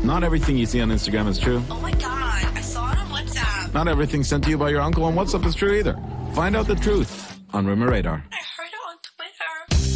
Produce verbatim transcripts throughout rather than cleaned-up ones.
Not everything you see on Instagram is true. Oh my god, I saw it on WhatsApp. Not everything sent to you by your uncle on WhatsApp is true either. Find out the truth on Rumor Radar. I heard it on Twitter.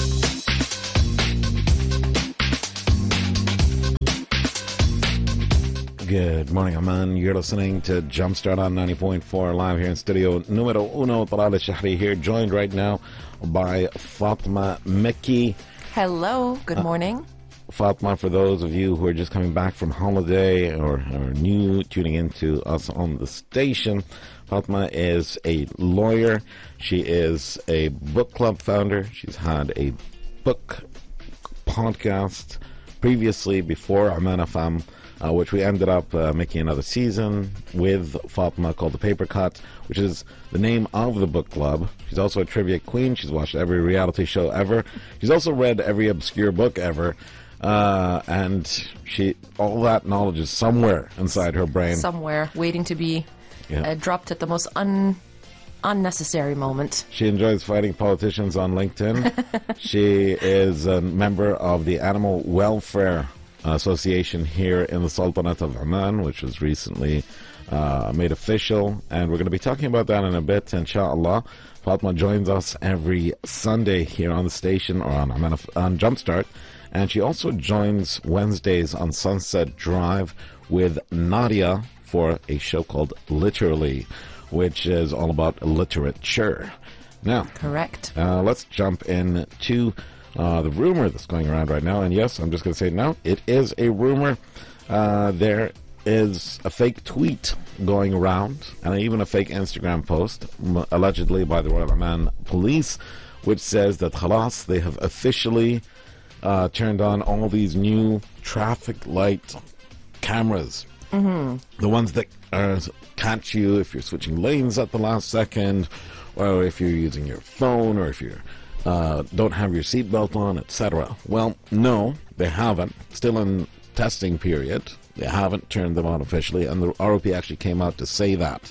Good morning, Aman. You're listening to Jumpstart on ninety point four live here in studio numero uno. Talal Shahri here, joined right now by Fatma Mekki. Hello, good morning. Uh, Fatma, for those of you who are just coming back from holiday or are new tuning into us on the station, Fatma is a lawyer. She is a book club founder. She's had a book podcast previously before Aman F M, uh, which we ended up uh, making another season with Fatma called The Paper Cut, which is the name of the book club. She's also a trivia queen. She's watched every reality show ever. She's also read every obscure book ever. Uh, and she, all that knowledge is somewhere inside her brain. Somewhere, waiting to be Yeah. uh, dropped at the most un- unnecessary moment. She enjoys fighting politicians on LinkedIn. She is a member of the Animal Welfare Association here in the Sultanate of Oman, which was recently uh, made official. And we're going to be talking about that in a bit, inshallah. Fatma joins us every Sunday here on the station or on, on, on Jumpstart. And she also joins Wednesdays on Sunset Drive with Nadia for a show called Literally, which is all about literature. Now, Correct. uh, let's jump into uh, the rumor that's going around right now. And yes, I'm just going to say no, it is a rumor. Uh, there is a fake tweet going around, and even a fake Instagram post, m- allegedly by the Royal Oman Police, which says that khalas, they have officially uh, turned on all these new traffic light cameras. Mm-hmm. The ones that uh, catch you if you're switching lanes at the last second, or if you're using your phone, or if you uh, don't have your seatbelt on, et cetera. Well, no, they haven't. Still in testing period. They haven't turned them on officially, and the R O P actually came out to say that.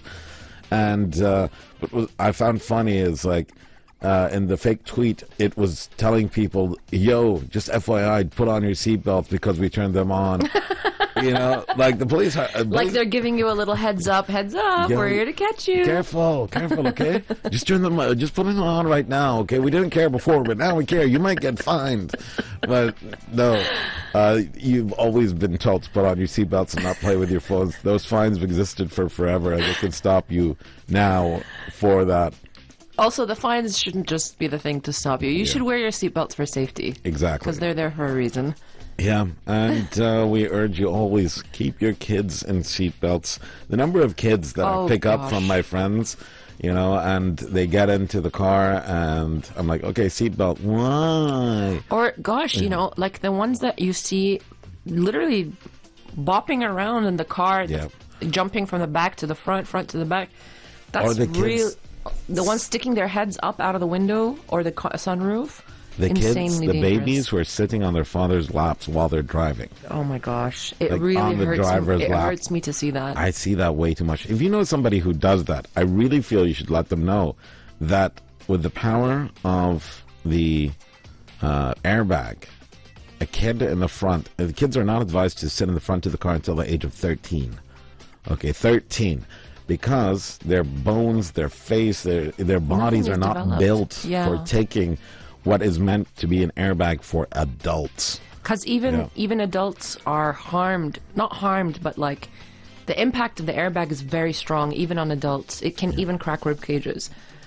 And uh, what I found funny is, like, uh, in the fake tweet, it was telling people, yo, just F Y I, put on your seatbelts because we turned them on. You know, like the police... Uh, Like police they're giving you a little heads up, heads up, Yeah, we're here to catch you. Careful, careful, okay? Just turn them, uh, just put them on right now, okay? We didn't care before, but now we care. You might get fined. But no, uh, you've always been told to put on your seatbelts and not play with your phones. Those fines have existed for forever, and they can stop you now for that. Also, the fines shouldn't just be the thing to stop you. You should wear your seatbelts for safety. Exactly. Because they're there for a reason. Yeah, and uh, we urge you always keep your kids in seatbelts. The number of kids that Oh, I pick up gosh. from my friends, you know, and they get into the car, and I'm like, okay, seatbelt, why? Or, gosh, you know, like the ones that you see literally bopping around in the car, Yeah. jumping from the back to the front, front to the back. That's Or the kids- real. The ones sticking their heads up out of the window or the ca- sunroof. The kids, Insanely the dangerous. babies who are sitting on their father's laps while they're driving. Oh my gosh, it Like, really on the hurts. driver's Me. It lap. hurts me to see that. I see that way too much. If you know somebody who does that, I really feel you should let them know that with the power of the uh, airbag, a kid in the front, uh, the kids are not advised to sit in the front of the car until the age of thirteen. Okay, thirteen. Because their bones, their face, their their bodies is are not developed. built Yeah. for taking what is meant to be an airbag for adults. Because even Yeah. even adults are harmed, not harmed, but like the impact of the airbag is very strong, even on adults. It can even crack rib cages.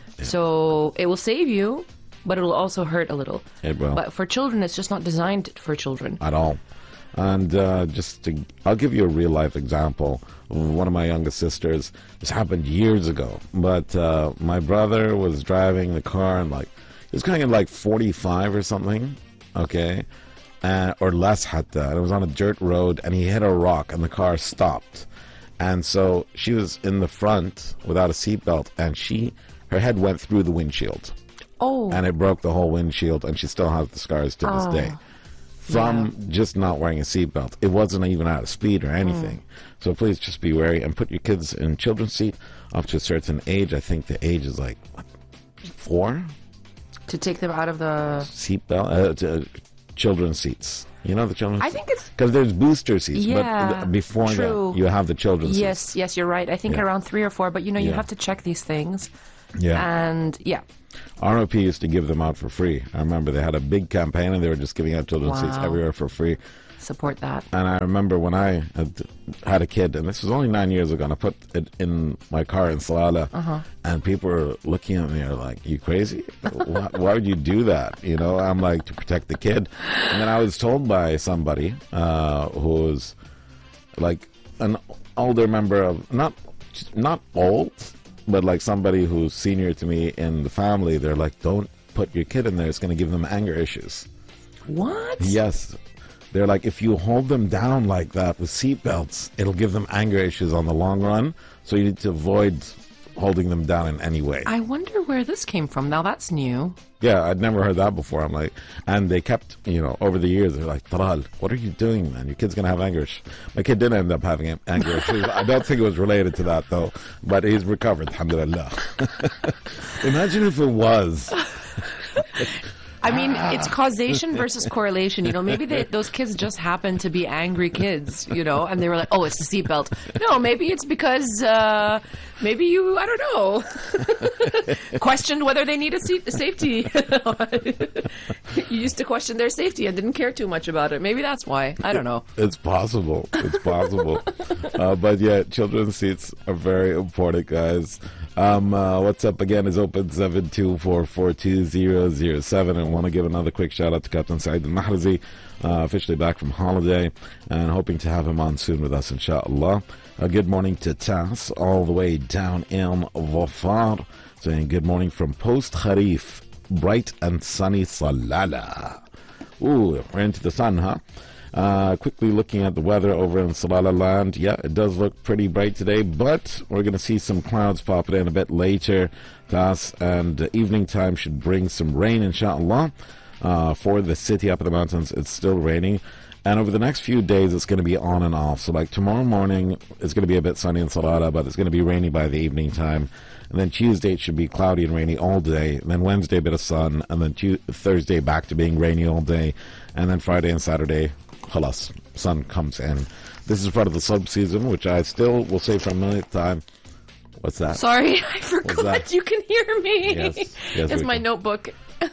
So it will save you, but it will also hurt a little. It will. But for children, it's just not designed for children. At all. And uh, just to, I'll give you a real life example. One of my youngest sisters, this happened years ago, but uh, my brother was driving the car and like, he was going at like forty-five or something, okay, uh, or less hatta. And it was on a dirt road and he hit a rock and the car stopped. And so she was in the front without a seatbelt and she, her head went through the windshield. Oh, And it broke the whole windshield and she still has the scars to this Oh. day. From just not wearing a seatbelt. It wasn't even out of speed or anything. So please just be wary and put your kids in children's seat up to a certain age. I think the age is like what, four to take them out of the. seatbelt uh, to, uh, children's seats. You know the children's I think it's- because there's booster seats, Yeah, but before true. that you have the children's Yes, seats. yes, you're right. I think Yeah. around three or four, but you know, you Yeah. have to check these things. Yeah. And yeah. R O P used to give them out for free. I remember they had a big campaign and they were just giving out children's seats Wow. everywhere for free. Support that. And I remember when I had, had a kid, and this was only nine years ago, and I put it in my car in Salalah, Uh-huh. and people were looking at me and like, you crazy? why, why would you do that? You know, I'm like, to protect the kid. And then I was told by somebody uh, who was like an older member of, not not old, but like somebody who's senior to me in the family. They're like, don't put your kid in there. It's going to give them anger issues. What? Yes. They're like, if you hold them down like that with seatbelts, it'll give them anger issues on the long run. So you need to avoid holding them down in any way. I wonder where this came from. Now that's new. Yeah, I'd never heard that before. I'm like, and they kept, you know, over the years, they're like, Taral, what are you doing, man? Your kid's going to have anger issues. My kid did end up having anger issues. I don't think it was related to that, though. But he's recovered, alhamdulillah. Imagine if it was. I mean, it's causation versus correlation. You know, maybe they, those kids just happen to be angry kids, you know, and they were like, oh, it's the seatbelt. No, maybe it's because uh, maybe you, I don't know, questioned whether they need a seat, safety. You used to question their safety and didn't care too much about it. Maybe that's why. I don't know. It's possible. It's possible. uh, but yeah, children's seats are very important, guys. Um, uh, what's up again is open seven two four four two zero zero seven. And want to give another quick shout out to Captain Saeed al-Mahrazi, uh, officially back from holiday, and hoping to have him on soon with us, inshallah. Uh, good morning to Tas, all the way down in Dhafar, saying good morning from Post Kharif, bright and sunny Salalah. Ooh, we're into the sun, huh? Uh, quickly looking at the weather over in Salalah land. Yeah, it does look pretty bright today, but we're going to see some clouds popping in a bit later. Das, and uh, evening time should bring some rain, inshallah. Uh, for the city up in the mountains, it's still raining. And over the next few days, it's going to be on and off. So like tomorrow morning, it's going to be a bit sunny in Salalah, but it's going to be rainy by the evening time. And then Tuesday, it should be cloudy and rainy all day. And then Wednesday, a bit of sun. And then Tu- Thursday, back to being rainy all day. And then Friday and Saturday, khalas, sun comes in. This is part of the sub-season, which I still will say for a minute time. What's that? Sorry, I forgot that? you can hear me. Yes, yes, it's we my can. notebook.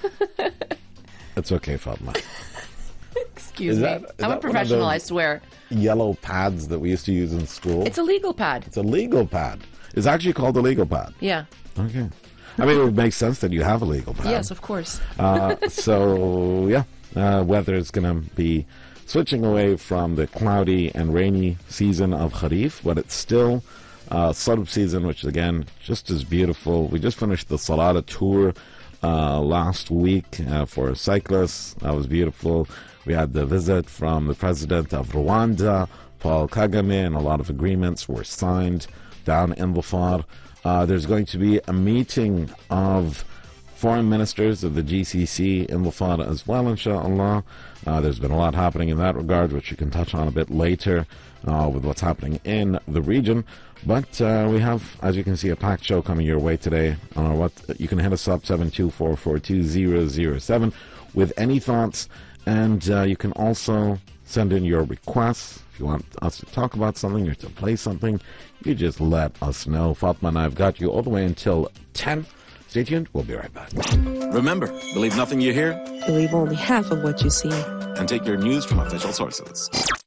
It's okay, Fatma. Excuse Is me. that- is I'm that a one of professional, I those- swear. Yellow pads that we used to use in school. It's a legal pad. It's a legal pad. It's actually called a legal pad. Yeah. Okay. I mean, it would make sense that you have a legal pad. Yes, of course. Uh, so, yeah, uh, weather is going to be switching away from the cloudy and rainy season of Kharif, but it's still uh, Sarb season, which is, again, just as beautiful. We just finished the Salalah tour uh, last week uh, for cyclists. That was beautiful. We had the visit from the president of Rwanda, Paul Kagame, and a lot of agreements were signed down in Dhafar. Uh, there's going to be a meeting of foreign ministers of the G C C in Dhafar as well, inshallah. Uh, there's been a lot happening in that regard, which you can touch on a bit later uh, with what's happening in the region. But uh, we have, as you can see, a packed show coming your way today. On our what you can hit us up seven two four four two zero zero seven with any thoughts, and uh, you can also send in your requests. If you want us to talk about something or to play something, you just let us know. Fatma and I have got you all the way until ten. Stay tuned. We'll be right back. Remember, believe nothing you hear Believe only half of what you see. and take your news from official sources.